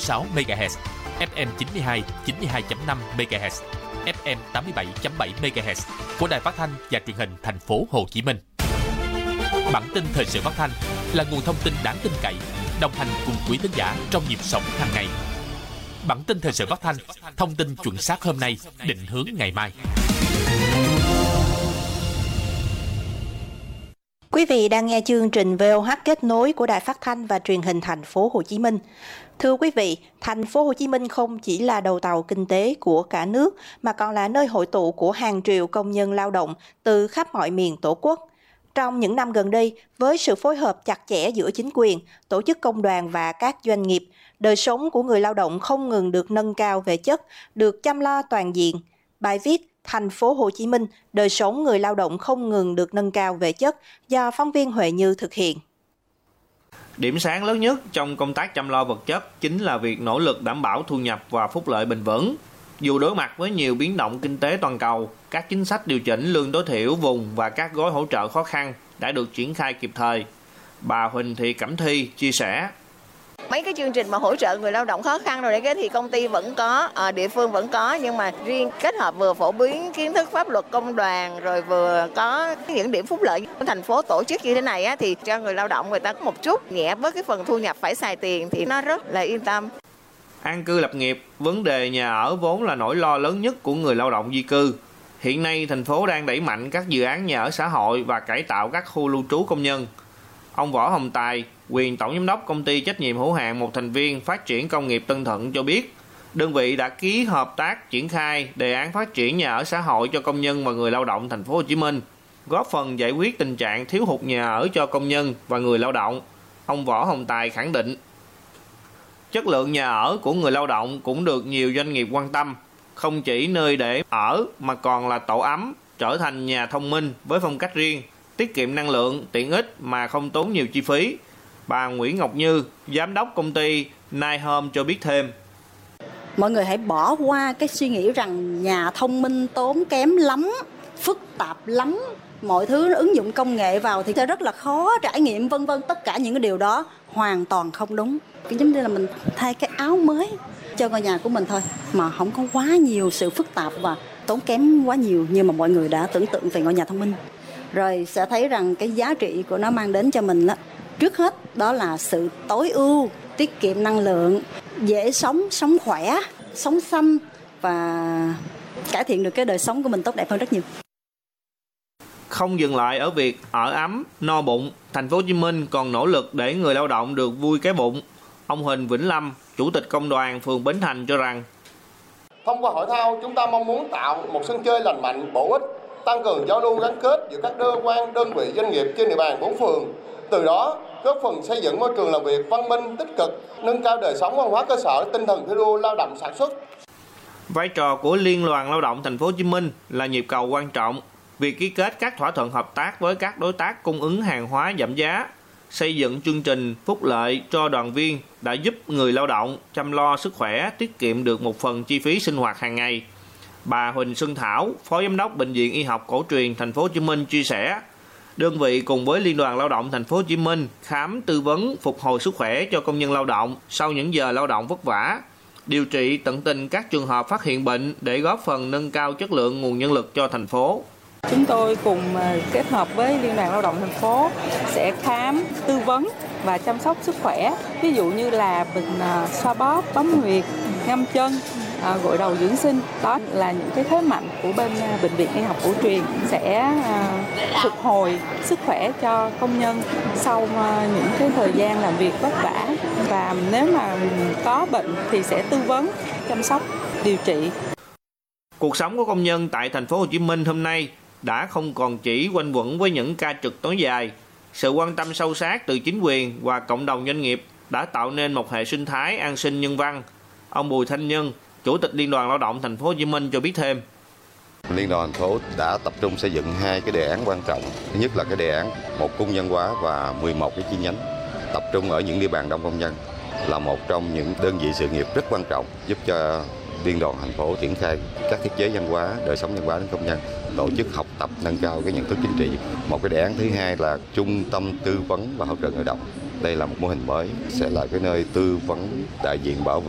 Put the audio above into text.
92.6 MHz, FM 92, 92.5 MHz, FM 87.7 MHz của Đài Phát thanh và Truyền hình Thành phố Hồ Chí Minh. Bản tin thời sự phát thanh là nguồn thông tin đáng tin cậy, đồng hành cùng quý thính giả trong nhịp sống hàng ngày. Bản tin thời sự phát thanh, thông tin chuẩn xác hôm nay, định hướng ngày mai. Quý vị đang nghe chương trình VOH kết nối của Đài Phát thanh và Truyền hình Thành phố Hồ Chí Minh. Thưa quý vị, Thành phố Hồ Chí Minh không chỉ là đầu tàu kinh tế của cả nước mà còn là nơi hội tụ của hàng triệu công nhân lao động từ khắp mọi miền Tổ quốc. Trong những năm gần đây, với sự phối hợp chặt chẽ giữa chính quyền, tổ chức công đoàn và các doanh nghiệp, đời sống của người lao động không ngừng được nâng cao về chất, được chăm lo toàn diện. Bài viết Thành phố Hồ Chí Minh, đời sống người lao động không ngừng được nâng cao về chất do phóng viên Huệ Như thực hiện. Điểm sáng lớn nhất trong công tác chăm lo vật chất chính là việc nỗ lực đảm bảo thu nhập và phúc lợi bền vững. Dù đối mặt với nhiều biến động kinh tế toàn cầu, các chính sách điều chỉnh lương tối thiểu vùng và các gói hỗ trợ khó khăn đã được triển khai kịp thời. Bà Huỳnh Thị Cẩm Thi chia sẻ. Mấy cái chương trình mà hỗ trợ người lao động khó khăn rồi đấy thì công ty vẫn có, địa phương vẫn có, nhưng mà riêng kết hợp vừa phổ biến kiến thức pháp luật công đoàn rồi vừa có những điểm phúc lợi. Thành phố tổ chức như thế này thì cho người lao động người ta có một chút nhẹ với cái phần thu nhập phải xài tiền thì nó rất là yên tâm. An cư lập nghiệp, vấn đề nhà ở vốn là nỗi lo lớn nhất của người lao động di cư. Hiện nay thành phố đang đẩy mạnh các dự án nhà ở xã hội và cải tạo các khu lưu trú công nhân. Ông Võ Hồng Tài, quyền tổng giám đốc công ty trách nhiệm hữu hạn một thành viên phát triển công nghiệp Tân Thuận cho biết, đơn vị đã ký hợp tác triển khai đề án phát triển nhà ở xã hội cho công nhân và người lao động Thành phố Hồ Chí Minh, góp phần giải quyết tình trạng thiếu hụt nhà ở cho công nhân và người lao động. Ông Võ Hồng Tài khẳng định, chất lượng nhà ở của người lao động cũng được nhiều doanh nghiệp quan tâm, không chỉ nơi để ở mà còn là tổ ấm, trở thành nhà thông minh với phong cách riêng, tiết kiệm năng lượng, tiện ích mà không tốn nhiều chi phí. Bà Nguyễn Ngọc Như, giám đốc công ty Night Home cho biết thêm. Mọi người hãy bỏ qua cái suy nghĩ rằng nhà thông minh tốn kém lắm, phức tạp lắm, mọi thứ ứng dụng công nghệ vào thì sẽ rất là khó trải nghiệm vân vân. Tất cả những cái điều đó hoàn toàn không đúng. Cái giống như là mình thay cái áo mới cho ngôi nhà của mình thôi, mà không có quá nhiều sự phức tạp và tốn kém quá nhiều như mà mọi người đã tưởng tượng về ngôi nhà thông minh. Rồi sẽ thấy rằng cái giá trị của nó mang đến cho mình đó, trước hết đó là sự tối ưu, tiết kiệm năng lượng, dễ sống, sống khỏe, sống xanh và cải thiện được cái đời sống của mình tốt đẹp hơn rất nhiều. Không dừng lại ở việc ở ấm, no bụng, Thành phố Hồ Chí Minh còn nỗ lực để người lao động được vui cái bụng. Ông Huỳnh Vĩnh Lâm, Chủ tịch Công đoàn phường Bến Thành cho rằng, thông qua hội thao chúng ta mong muốn tạo một sân chơi lành mạnh, bổ ích, tăng cường giao lưu gắn kết giữa các cơ quan, đơn vị, doanh nghiệp trên địa bàn 4 phường. Từ đó, góp phần xây dựng môi trường làm việc văn minh, tích cực, nâng cao đời sống văn hóa cơ sở, tinh thần thi đua lao động sản xuất. Vai trò của Liên đoàn Lao động Thành phố Hồ Chí Minh là nhịp cầu quan trọng. Việc ký kết các thỏa thuận hợp tác với các đối tác cung ứng hàng hóa giảm giá, xây dựng chương trình phúc lợi cho đoàn viên đã giúp người lao động chăm lo sức khỏe, tiết kiệm được một phần chi phí sinh hoạt hàng ngày. Bà Huỳnh Xuân Thảo, Phó Giám đốc Bệnh viện Y học Cổ truyền Thành phố Hồ Chí Minh chia sẻ, đơn vị cùng với Liên đoàn Lao động Thành phố Hồ Chí Minh khám tư vấn phục hồi sức khỏe cho công nhân lao động sau những giờ lao động vất vả, điều trị tận tình các trường hợp phát hiện bệnh để góp phần nâng cao chất lượng nguồn nhân lực cho thành phố. Chúng tôi cùng kết hợp với Liên đoàn Lao động thành phố sẽ khám, tư vấn và chăm sóc sức khỏe. Ví dụ như là bệnh xoa bóp, bấm huyệt, ngâm chân, gội đầu dưỡng sinh. Đó là những cái thế mạnh của bên Bệnh viện Y học Cổ truyền sẽ phục hồi sức khỏe cho công nhân sau những cái thời gian làm việc vất vả. Và nếu mà có bệnh thì sẽ tư vấn, chăm sóc, điều trị. Cuộc sống của công nhân tại Thành phố Hồ Chí Minh hôm nay đã không còn chỉ quanh quẩn với những ca trực tối dài. Sự quan tâm sâu sát từ chính quyền và cộng đồng doanh nghiệp đã tạo nên một hệ sinh thái an sinh nhân văn. Ông Bùi Thanh Nhân, Chủ tịch Liên đoàn Lao động Thành phố Hồ Chí Minh cho biết thêm. Liên đoàn thành phố đã tập trung xây dựng 2 cái đề án quan trọng. Thứ nhất là cái đề án một cung nhân hóa và 11 cái chi nhánh tập trung ở những địa bàn đông công nhân, là một trong những đơn vị sự nghiệp rất quan trọng giúp cho Liên đoàn thành phố triển khai các thiết chế văn hóa, đời sống văn hóa đến công nhân, tổ chức học tập nâng cao cái nhận thức chính trị. Một cái đề án thứ hai là trung tâm tư vấn và hỗ trợ người lao động. Đây là một mô hình mới, sẽ là cái nơi tư vấn đại diện bảo vệ